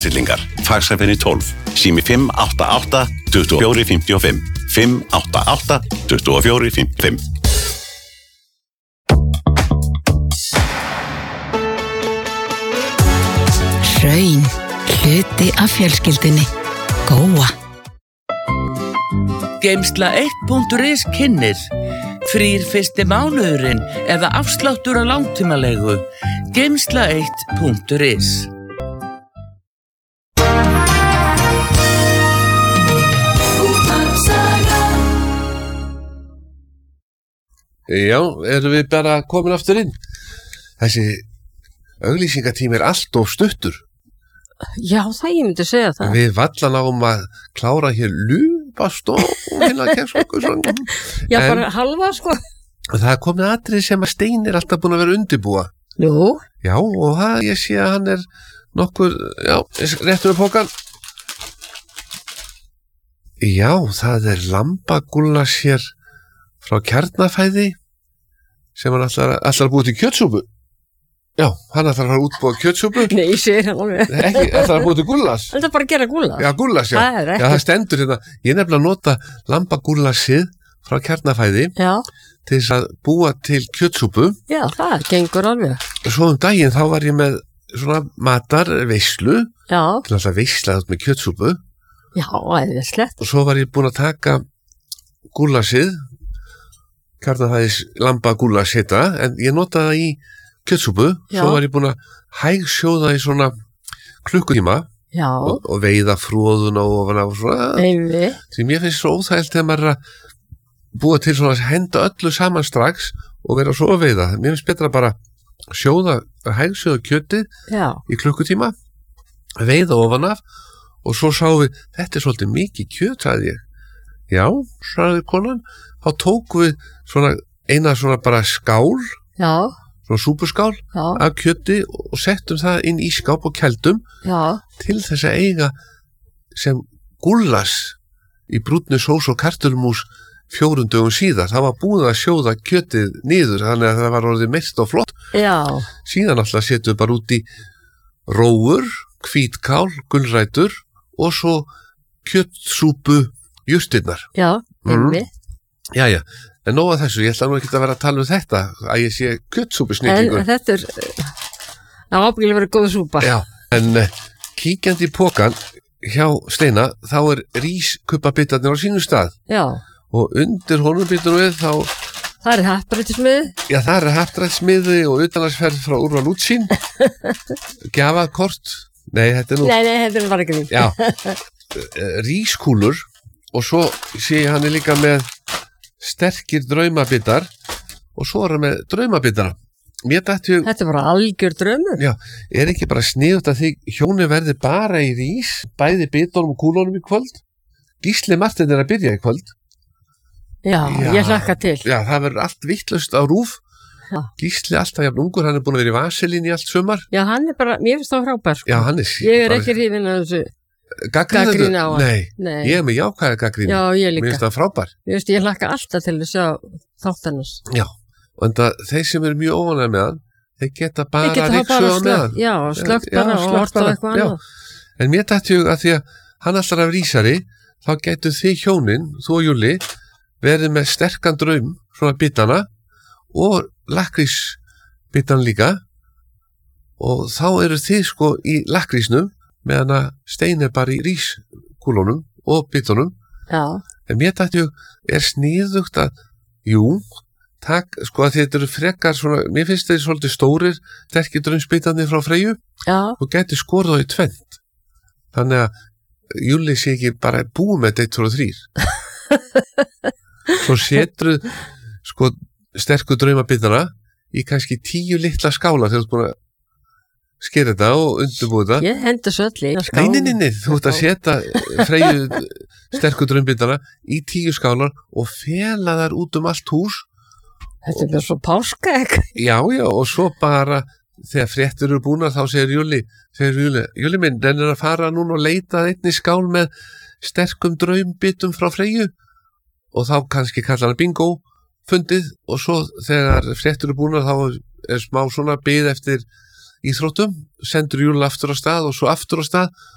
Sillingar, Faxaferð 12, sími 588 2455, 588 2455. Hraun, hluti af fjölskyldunni. Góa. Geimsla1.is kynnir. Frýr fyrsti mánuðurinn eða afsláttur á langtímalegu. Geimsla1.is. Já, erum við bara komin aftur inn. Þessi auglýsingatími allt of stuttur. Já, það ég myndi segja það. Við vallan áum að klára hér lupastó hérna kemsköku svona. Já, bara halva sko. Það er komið atrið sem að Stein er alltaf búin að vera undirbúa. Nú? Já, og það, ég sé að hann er nokkur, já, réttur upp hókan. Já, það er lambagúllas hér frá Kjarnafæði sem hann ætlar að búið til kjötsúpu. Já, hann ætlar að fara útbúa kjötsúpu. Nei, ég segir hann alveg. Ekki, ætlar að búið til gúllas. Það er bara að gera gúllas. Já, gúllas, já. Það er ekki. Já, það stendur hérna. Ég nefnilega að nota lambagúllassið frá Kjarnafæði til þess að búa til kjötsúpu. Já, það gengur alveg. Svo daginn þá var ég með svona matarveislu Já. til að veisla þetta með kjötsúpu. Já, æðislegt. Og svo var ég búin að taka gúllassið, Kjarnafæðis lambagúllass heita, en ég notaði það í kjötsúpu. Svo var ég búin að hægsjóða í svona klukkutíma og veiða fróðuna og ofan af svona. Því mér finnst svo óþægilt þegar maður er að búa til svona að henda öllu saman strax og vera svo að veiða. Mér finnst betra bara hægsjóða kjötið í klukkutíma, veiða ofan af og svo sáum við, þetta er svolítið mikið kjöt, sagði ég. Já, sagði konan, þá tókum við svona eina svona bara skál, svona súpuskál af kjöti og settum það inn í skáp og kældum til þess að eiga sem gúllas í brúnni sós og kartöflumús 4 dögum síðar. Það var búið að sjóða kjötið niður þannig að það var orðið mest og flott. Síðan alltaf settum við bara út í rófur, hvítkál, gulrætur og svo kjötsúpu jurtirnar. Já, einmitt. Jæja, en nóg að þessu, ég ætla nú ekki að vera að tala um þetta, að ég sé kjötsúpu snillingur. En þetta er, það ábyggilega verið góð súpa. Já, en kíkjandi í pokan hjá Steina, þá er rískubbabitarnir á sínum stað. Já. Og undir honum bitur við þá... Það er happdrættismiði. Já, það er happdrættismiði og utanlandsferð frá Úrval Útsýn. Gjafakort. Nei, þetta er nú... Nei, þetta er bara ekki nýtt. Já, rískúlur og svo sé ég hann er líka með sterkir draumabitar og svo er hann með draumabitara. Þetta er bara algjör draumur. Já, er ekki bara sniðugt að þið hjóni verði bara í rís, bæði bitunum og kúlunum í kvöld? Gísli Marteinn er að byrja í kvöld. Já, ég hlakka til. Já, það verður allt vitlaust á RÚV. Gísli alltaf jafn ungur, hann er búin að vera í vaselín í allt sumar. Já, hann er bara, mér finnst það frábær sko. Já, hann er ég er ekki hrifin af þessu gagnrýni á hann. Nei, ég er með jákvæða gagnrýni. Já, ég líka. Mér finnst það frábær. Ég hlakka alltaf til að sjá þáttanins. Já, og þeir sem eru mjög óvanlega með hann, þeir geta bara ríksuð á með hann. Já, slögt bara og orta eitthvað annað. En mér dætti hug að því að hann alltaf af rísari, þá getur þið hjónin, þú og Júli, verið með sterkan draum, svona bitana, og lakrísbitan líka, og þá eru þið sko í lakrísnum, meðan að Stein er bara í rískúlunum og bitunum. Já. En mér dætti hug, er sniðugt að, sko að þetta eru frekar svona, mér finnst þeir svolítið stórir, sterkir draumsbitanir frá Freyju, og getur skorið á í tvennt. Þannig að Júli sé ekki bara búið með 1, 2 og 3. Svo setur sko sterku draumabitana í kannski 10 litla skála þegar þú ert búin að skera þetta og undirbúið þetta. Ég hendur svo allir í skála. Nei, þú ert að setja Freyju sterku draumbitana í 10 skálar og fela þar út allt hús. Þetta er bara svo páskaegg. Já, og svo bara þegar fréttir eru búnar þá segir Júli minn, den er að fara núna og leita einni skál með sterkum draumbitum frá Freyju og þá kannski kallar hann bingo fundið og svo þegar fréttir eru búnar þá er smá svona bið eftir íþróttum, sendur Júli aftur á stað og svo aftur á stað